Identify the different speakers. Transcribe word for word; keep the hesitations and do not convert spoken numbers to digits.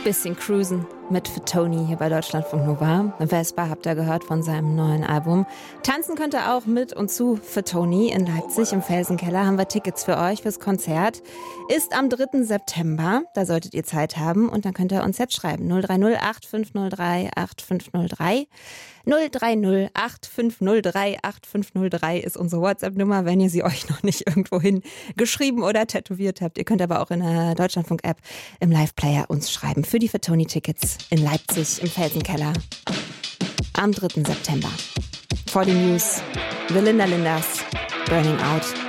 Speaker 1: Bisschen cruisen mit für Tony hier bei Deutschlandfunk Nova. Vespa habt ihr gehört von seinem neuen Album. Tanzen könnt ihr auch mit und zu für Tony in Leipzig im Felsenkeller. Haben wir Tickets für euch fürs Konzert. Ist am dritten September. Da solltet ihr Zeit haben und dann könnt ihr uns jetzt schreiben. null drei null acht fünf null drei acht fünf null drei. null drei null acht fünf null drei acht fünf null drei ist unsere WhatsApp-Nummer, wenn ihr sie euch noch nicht irgendwohin geschrieben oder tätowiert habt. Ihr könnt aber auch in der Deutschlandfunk-App im Live-Player uns schreiben. Für die für Tony-Tickets in Leipzig im Felsenkeller am dritten September. For the News, The Linda Lindas, Burning Out.